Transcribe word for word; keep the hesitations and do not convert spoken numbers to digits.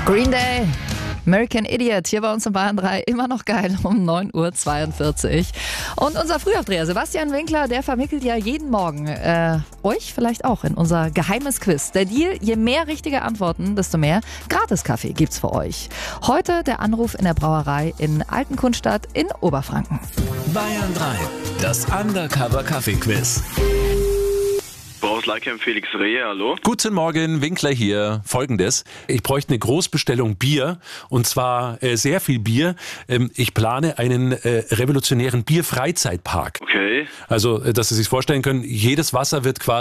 Green Day, American Idiot, hier bei uns in Bayern drei, immer noch geil um neun Uhr zweiundvierzig. Und unser Frühaufdreher Sebastian Winkler, der vermittelt ja jeden Morgen äh, euch vielleicht auch in unser geheimes Quiz. Der Deal, je mehr richtige Antworten, desto mehr Gratis-Kaffee gibt's für euch. Heute der Anruf in der Brauerei in Altenkunstadt in Oberfranken. Bayern drei, das Undercover-Kaffee-Quiz. Brauchst Leikheim Felix Rehe, hallo? Guten Morgen, Winkler hier. Folgendes, ich bräuchte eine Großbestellung Bier und zwar äh, sehr viel Bier. Ähm, ich plane einen äh, revolutionären Bierfreizeitpark. Okay. Also, äh, dass Sie sich vorstellen können, jedes Wasser wird quasi